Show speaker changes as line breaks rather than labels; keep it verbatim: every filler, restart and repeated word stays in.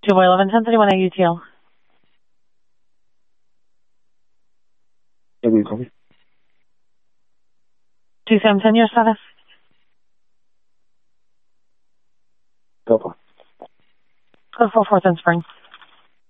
two by eleven, ten thirty-one A U T L.
Yeah, we copy.
two seven ten, your status?
Delta.
Code four four ten Spring.